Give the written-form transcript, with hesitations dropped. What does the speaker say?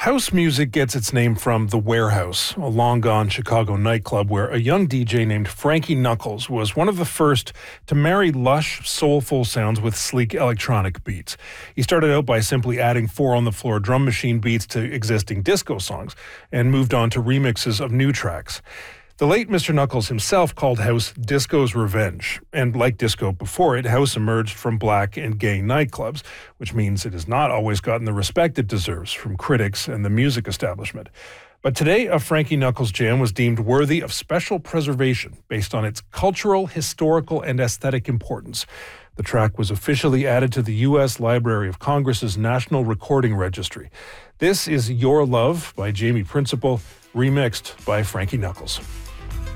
House music gets its name from The Warehouse, a long-gone Chicago nightclub where a young DJ named Frankie Knuckles was one of the first to marry lush, soulful sounds with sleek electronic beats. He started out by simply adding four-on-the-floor drum machine beats to existing disco songs and moved on to remixes of new tracks. The late Mr. Knuckles himself called house disco's revenge, and like disco before it, house emerged from black and gay nightclubs, which means it has not always gotten the respect it deserves from critics and the music establishment. But today, a Frankie Knuckles jam was deemed worthy of special preservation based on its cultural, historical, and aesthetic importance. The track was officially added to the U.S. Library of Congress's National Recording Registry. This is Your Love by Jamie Principle, remixed by Frankie Knuckles.